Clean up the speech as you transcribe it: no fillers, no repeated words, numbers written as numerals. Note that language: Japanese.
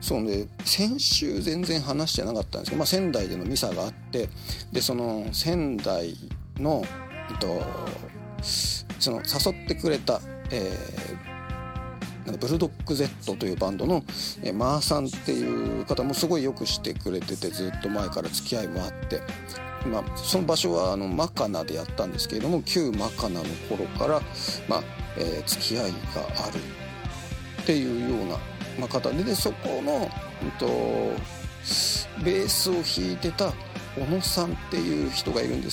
そうね、先週全然話してなかったんですけど、仙台でのミサがあって、でその仙台の、その誘ってくれた、ブルドッグ Z というバンドの、マーさんっていう方もすごいよくしてくれてて、ずっと前から付き合いもあって、その場所はマカナでやったんですけれども、旧マカナの頃から、付き合いがあるっていうような、方で、そこの、ベースを弾いてた小野さんっていう人がいるんです